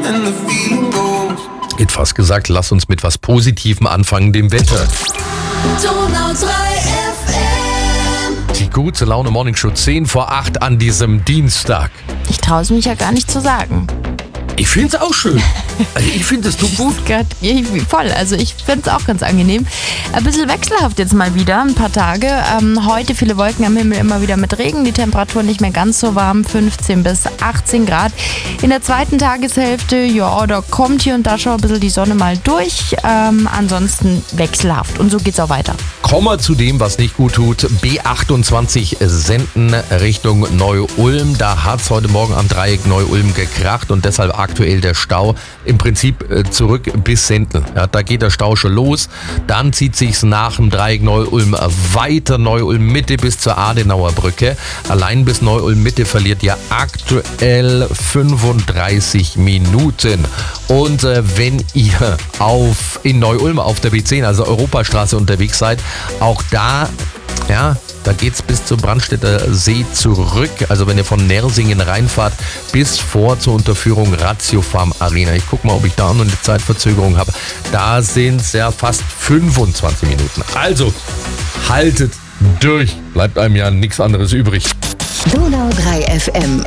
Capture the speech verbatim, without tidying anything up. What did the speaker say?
and the feeling goes. Geht fast gesagt, lass uns mit was Positivem anfangen, dem Wetter. Donau drei F M. Die gute Laune Morning Show zehn vor acht an diesem Dienstag. Ich traue es mich ja gar nicht zu sagen. Ich finde es auch schön. Also ich finde es tut gut. Gott, voll. Also ich finde es auch ganz angenehm. Ein bisschen wechselhaft jetzt mal wieder, ein paar Tage. Ähm, heute viele Wolken am Himmel, immer wieder mit Regen. Die Temperatur nicht mehr ganz so warm, fünfzehn bis achtzehn Grad. In der zweiten Tageshälfte, ja, da kommt hier und da schon ein bisschen die Sonne mal durch. Ähm, ansonsten wechselhaft. Und so geht's auch weiter. Kommen wir zu dem, was nicht gut tut. B achtundzwanzig Senden Richtung Neu-Ulm. Da hat es heute Morgen am Dreieck Neu-Ulm gekracht und deshalb aktuell der Stau im Prinzip äh, zurück bis Sendel. Ja, da geht der Stau schon los. Dann zieht sich's nach dem Dreieck Neu-Ulm weiter Neu-Ulm Mitte bis zur Adenauer Brücke. Allein bis Neu-Ulm Mitte verliert ihr aktuell fünfunddreißig Minuten. Und äh, wenn ihr auf in Neu-Ulm auf der B zehn, also Europastraße unterwegs seid, auch da, ja, da geht's bis zum Brandstätter See zurück. Also wenn ihr von Nersingen reinfahrt, bis vor zur Unterführung Ratio Farm Arena. Ich guck mal, ob ich da noch eine Zeitverzögerung habe. Da sind es ja fast fünfundzwanzig Minuten. Also, haltet durch. Bleibt einem ja nichts anderes übrig. Donau drei F M.